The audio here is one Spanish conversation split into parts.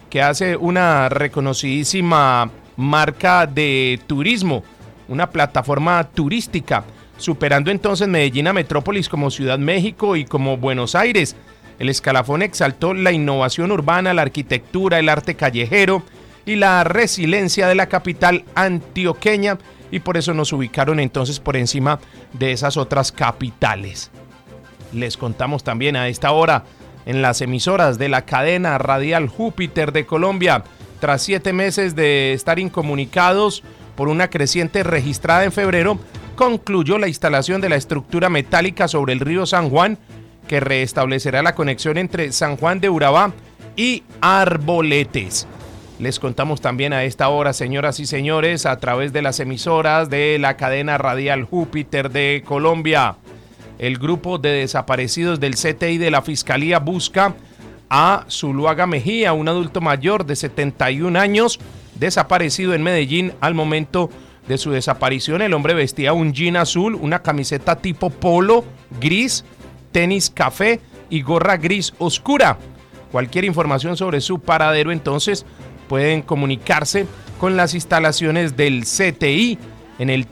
que hace una reconocidísima marca de turismo, una plataforma turística, superando entonces Medellín a Metrópolis como Ciudad México y como Buenos Aires. El escalafón exaltó la innovación urbana, la arquitectura, el arte callejero y la resiliencia de la capital antioqueña, y por eso nos ubicaron entonces por encima de esas otras capitales. Les contamos también a esta hora en las emisoras de la cadena radial Júpiter de Colombia, tras 7 meses de estar incomunicados por una creciente registrada en febrero, concluyó la instalación de la estructura metálica sobre el río San Juan, que restablecerá la conexión entre San Juan de Urabá y Arboletes. Les contamos también a esta hora, señoras y señores, a través de las emisoras de la cadena radial Júpiter de Colombia. El grupo de desaparecidos del CTI de la Fiscalía busca a Zuluaga Mejía, un adulto mayor de 71 años, desaparecido en Medellín. Al momento de su desaparición, el hombre vestía un jean azul, una camiseta tipo polo gris, tenis café y gorra gris oscura. Cualquier información sobre su paradero, entonces, pueden comunicarse con las instalaciones del CTI en el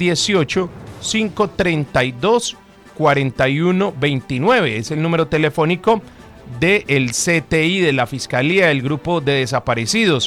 318-532-4129. Es el número telefónico del CTI de la Fiscalía del Grupo de Desaparecidos.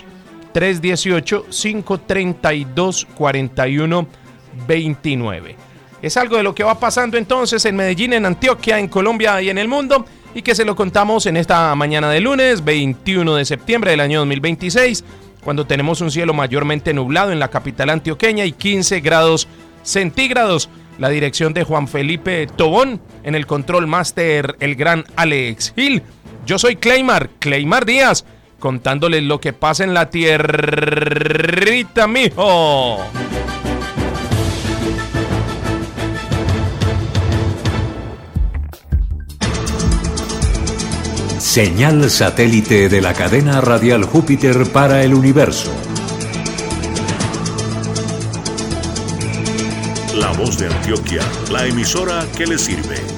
318-532-4129. Es algo de lo que va pasando entonces en Medellín, en Antioquia, en Colombia y en el mundo, y que se lo contamos en esta mañana de lunes 21 de septiembre del año 2026, cuando tenemos un cielo mayormente nublado en la capital antioqueña y 15 grados centígrados. La dirección de Juan Felipe Tobón, en el control máster el gran Alex Gil. Yo soy Cleymar Díaz, contándoles lo que pasa en la tierrita, mijo. Señal satélite de la cadena radial Júpiter para el universo. La voz de Antioquia, la emisora que le sirve.